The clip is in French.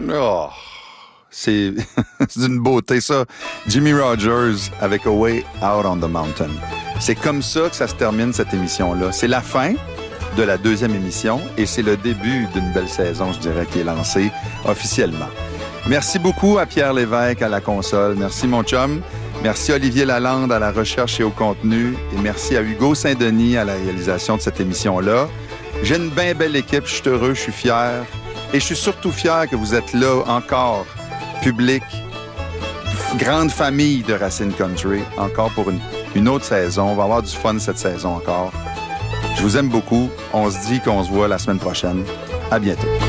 Oh, c'est d'une beauté, ça. Jimmy Rogers avec Away Out on the Mountain. C'est comme ça que ça se termine, cette émission-là. C'est la fin de la deuxième émission et c'est le début d'une belle saison, je dirais, qui est lancée officiellement. Merci beaucoup à Pierre Lévesque à la console. Merci, mon chum. Merci Olivier Lalande à la recherche et au contenu. Et merci à Hugo Saint-Denis à la réalisation de cette émission-là. J'ai une bien belle équipe. Je suis heureux, je suis fier. Et je suis surtout fier que vous êtes là encore, public, grande famille de Racine Country, encore pour une autre saison. On va avoir du fun cette saison encore. Je vous aime beaucoup. On se dit qu'on se voit la semaine prochaine. À bientôt.